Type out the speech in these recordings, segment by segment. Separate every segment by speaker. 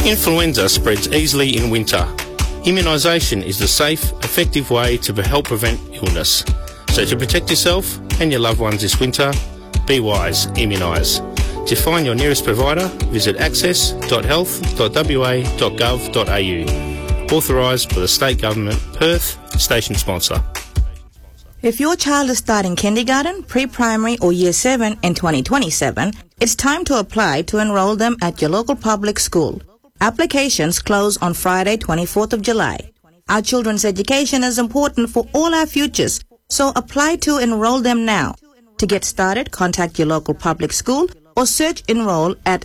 Speaker 1: Influenza spreads easily in winter. Immunisation is the safe, effective way to help prevent illness. So to protect yourself and your loved ones this winter, be wise, immunise. To find your nearest provider, visit access.health.wa.gov.au. Authorised by the State Government, Perth, station sponsor.
Speaker 2: If your child is starting kindergarten, pre-primary or Year 7 in 2027, it's time to apply to enrol them at your local public school. Applications close on Friday, 24th of July. Our children's education is important for all our futures, so apply to enrol them now. To get started, contact your local public school or search enrol at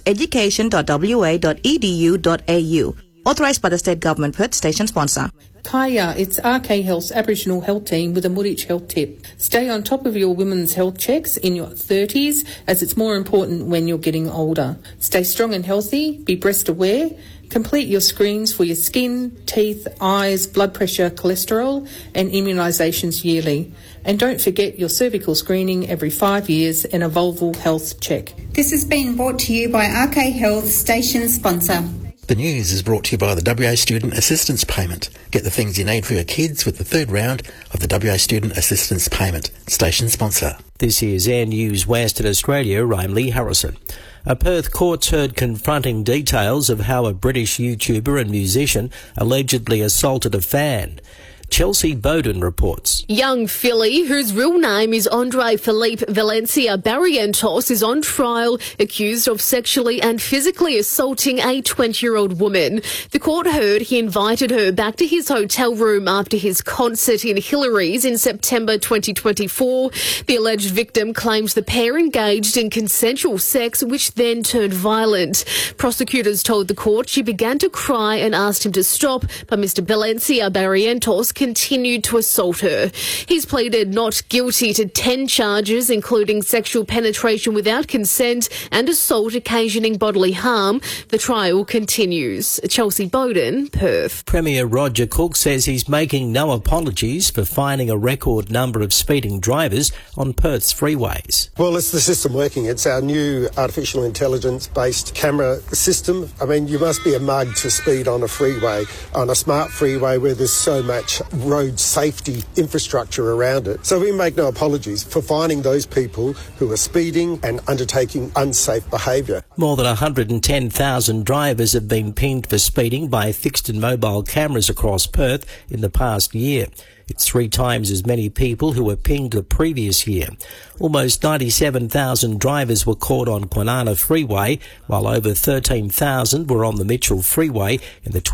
Speaker 2: education.wa.edu.au. Authorised by the State Government, Perth, station sponsor.
Speaker 3: Kaya, it's RK Health's Aboriginal Health Team with a Muditch health tip. Stay on top of your women's health checks in your 30s, as it's more important when you're getting older. Stay strong and healthy, be breast aware, complete your screens for your skin, teeth, eyes, blood pressure, cholesterol and immunisations yearly. And don't forget your cervical screening every 5 years and a vulval health check.
Speaker 4: This has been brought to you by RK Health, station sponsor.
Speaker 5: The news is brought to you by the WA Student Assistance Payment. Get the things you need for your kids with the third round of the WA Student Assistance Payment. Station sponsor.
Speaker 6: This is Air News Western Australia. I'm Lee Harrison. A Perth court's heard confronting details of how a British YouTuber and musician allegedly assaulted a fan. Chelsea Bowden reports.
Speaker 7: Young Philly, whose real name is Andre Philippe Valencia Barrientos, is on trial accused of sexually and physically assaulting a 20-year-old woman. The court heard he invited her back to his hotel room after his concert in Hillary's in September 2024. The alleged victim claims the pair engaged in consensual sex, which then turned violent. Prosecutors told the court she began to cry and asked him to stop, but Mr. Valencia Barrientos continued to assault her. He's pleaded not guilty to 10 charges, including sexual penetration without consent and assault occasioning bodily harm. The trial continues. Chelsea Bowden, Perth.
Speaker 6: Premier Roger Cook says he's making no apologies for fining a record number of speeding drivers on Perth's freeways.
Speaker 8: Well, it's the system working. It's our new artificial intelligence-based camera system. I mean, you must be a mug to speed on a freeway, on a smart freeway where there's so much road safety infrastructure around it. So we make no apologies for finding those people who are speeding and undertaking unsafe behaviour.
Speaker 6: More than 110,000 drivers have been pinged for speeding by fixed and mobile cameras across Perth in the past year. It's 3 times as many people who were pinged the previous year. Almost 97,000 drivers were caught on Kwinana Freeway, while over 13,000 were on the Mitchell Freeway in the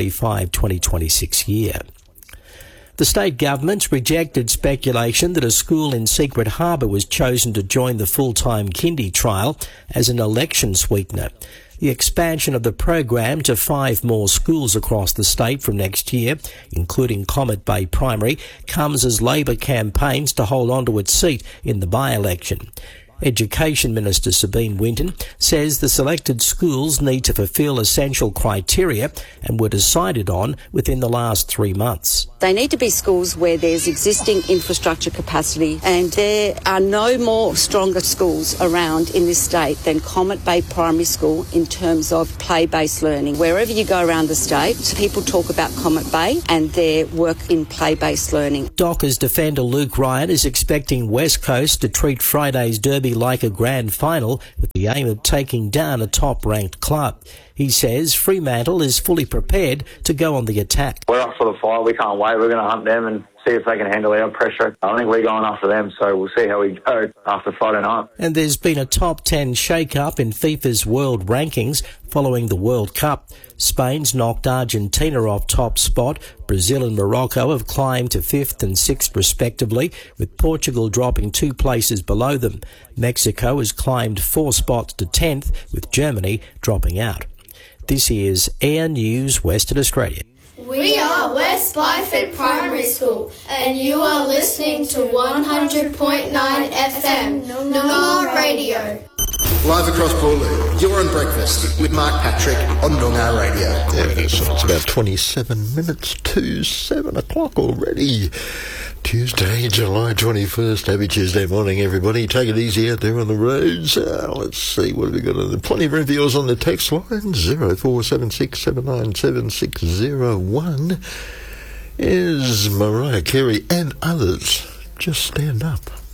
Speaker 6: 2025-2026 year. The state government rejected speculation that a school in Secret Harbour was chosen to join the full-time kindy trial as an election sweetener. The expansion of the program to 5 more schools across the state from next year, including Comet Bay Primary, comes as Labor campaigns to hold on to its seat in the by-election. Education Minister Sabine Winton says the selected schools need to fulfil essential criteria and were decided on within the last 3 months.
Speaker 9: They need to be schools where there's existing infrastructure capacity, and there are no more stronger schools around in this state than Comet Bay Primary School in terms of play-based learning. Wherever you go around the state, people talk about Comet Bay and their work in play-based learning.
Speaker 6: Dockers defender Luke Ryan is expecting West Coast to treat Friday's Derby like a grand final with the aim of taking down a top-ranked club. He says Fremantle is fully prepared to go on the attack.
Speaker 10: We're up for the fight. We can't wait. We're going to hunt them and see if they can handle our pressure. I think we're going after them, so we'll see how we go after Friday night.
Speaker 6: And there's been a top 10 shake-up in FIFA's world rankings following the World Cup. Spain's knocked Argentina off top spot. Brazil and Morocco have climbed to 5th and 6th respectively, with Portugal dropping 2 places below them. Mexico has climbed 4 spots to 10th, with Germany dropping out. This is Air News Western Australia.
Speaker 11: We are West Byford Primary School, and you are listening to 100.9 FM, Noongar Radio.
Speaker 12: Live across Boorloo, you're on Breakfast with Mark Patrick on Noongar Radio.
Speaker 5: Yeah, so it's about 27 minutes to 7 o'clock already. Tuesday, July 21st. Happy Tuesday morning, everybody. Take it easy out there on the roads. Let's see, what have we got on the... Plenty of reviews on the text line. 0476 797 601 is Mariah Carey and others. Just stand up.